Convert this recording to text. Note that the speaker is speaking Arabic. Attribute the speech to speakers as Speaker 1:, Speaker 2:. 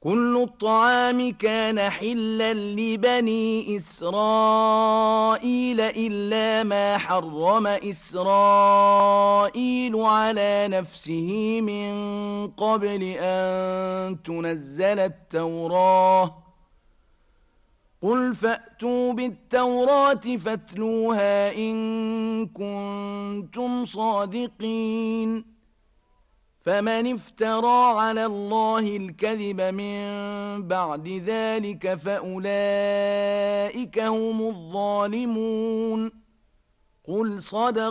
Speaker 1: كل الطعام كان حلا لبني إسرائيل إلا ما حرم إسرائيل على نفسه من قبل أن تنزل التوراة قل فأتوا بالتوراة فاتلوها إن كنتم صادقين فمن افترى على الله الكذب من بعد ذلك فأولئك هم الظالمون قل صدق